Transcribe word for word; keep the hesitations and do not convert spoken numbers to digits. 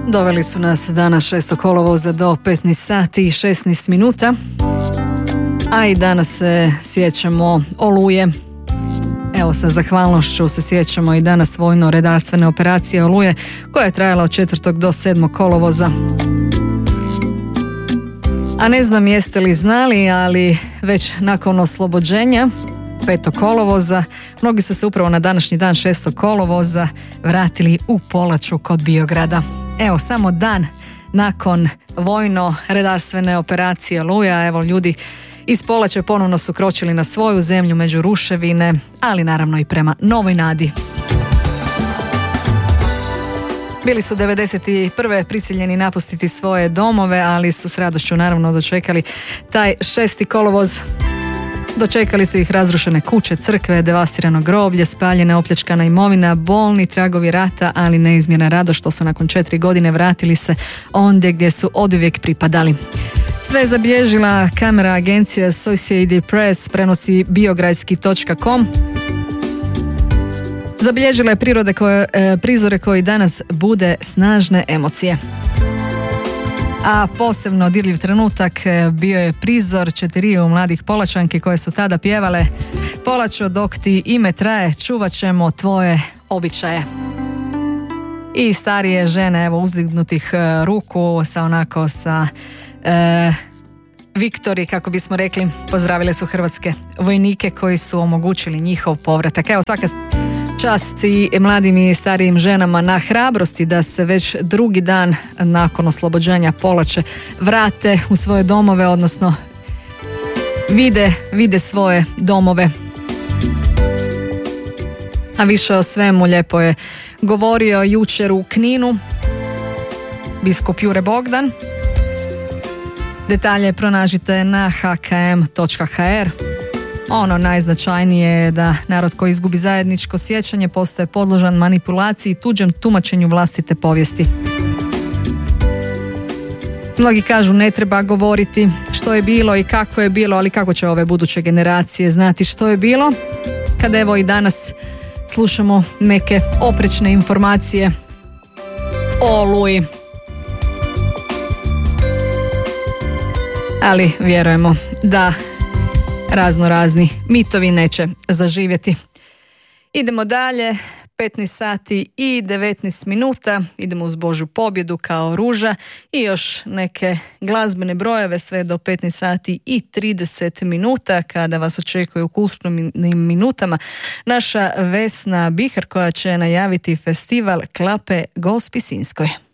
Doveli su nas danas šestog kolovoza do petnaest sati i šesnaest minuta, a i danas se sjećamo Oluje. Evo, sa zahvalnošću se sjećamo i danas vojno-redarstvene operacije Oluje, koja je trajala od četvrtog do sedmog kolovoza. A ne znam jeste li znali, ali već nakon oslobođenja petog kolovoza, mnogi su se upravo na današnji dan šestog kolovoza vratili u Polaču kod Biograda. Evo, samo dan nakon vojno-redarstvene operacije Oluja, evo, ljudi iz Polače ponovno su kročili na svoju zemlju među ruševine, ali naravno i prema novoj nadi. Bili su devedeset prve prisiljeni napustiti svoje domove, ali su s radošću naravno dočekali taj šesti kolovoz. Dočekali su ih razrušene kuće, crkve, devastirano groblje, spaljena opljačkana imovina, bolni tragovi rata, ali neizmjerna radost što su nakon četiri godine vratili se ondje gdje su oduvijek pripadali. Sve je zabilježila kamera agencije Associated Press, prenosi biogradski točka com. Zabilježila je prirode koje, e, prizore koji danas bude snažne emocije. A posebno dirljiv trenutak bio je prizor četiriju mladih Polačanki koje su tada pjevale: Polačo, dok ti ime traje, čuvat ćemo tvoje običaje. I starije žene, evo, uzdignutih ruku sa onako sa e, Viktori, kako bismo rekli, pozdravile su hrvatske vojnike koji su omogućili njihov povratak. Evo, svaka čast i mladim i starijim ženama na hrabrosti da se već drugi dan nakon oslobođenja Polače vrate u svoje domove, odnosno vide, vide svoje domove. A više o svemu lijepo je govorio jučer u Kninu biskup Jure Bogdan. Detalje pronađite na h k m točka h r. Ono najznačajnije je da narod koji izgubi zajedničko sjećanje postaje podložan manipulaciji i tuđem tumačenju vlastite povijesti. Mnogi kažu ne treba govoriti što je bilo i kako je bilo, ali kako će ove buduće generacije znati što je bilo, kada evo i danas slušamo neke oprečne informacije o Oluji. Ali vjerujemo da razno razni mitovi neće zaživjeti. Idemo dalje, petnaest sati i devetnaest minuta, idemo uz Božju pobjedu kao ruža i još neke glazbene brojeve sve do petnaest sati i trideset minuta, kada vas očekuje u kulturnim minutama naša Vesna Bihar koja će najaviti festival Klape Gospisinskoj.